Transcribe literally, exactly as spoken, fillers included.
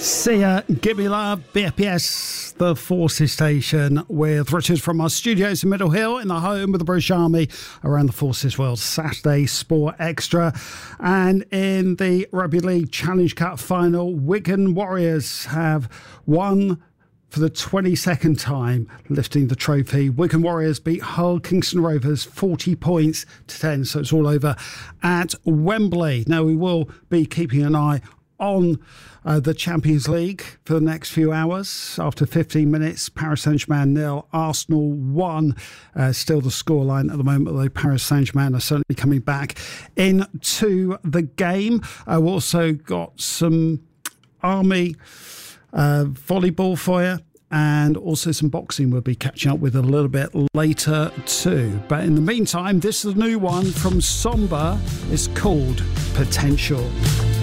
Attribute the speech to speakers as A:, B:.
A: Sia, Give Me Love, B F P S, the Forces Station, with Richard from our studios in Middle Hill, in the home of the British Army, around the Forces World Saturday Sport Extra. And in the Rugby League Challenge Cup final, Wigan Warriors have won for the twenty-second time, lifting the trophy. Wigan Warriors beat Hull Kingston Rovers forty points to ten, so it's all over at Wembley. Now, we will be keeping an eye on uh, the Champions League for the next few hours. After fifteen minutes, Paris Saint-Germain nil, Arsenal one. Uh, still the scoreline at the moment, although Paris Saint-Germain are certainly coming back into the game. Uh, we've also got some Army uh, volleyball for you, and also some boxing we'll be catching up with a little bit later too. But in the meantime, this is a new one from Somber. It's called Potential.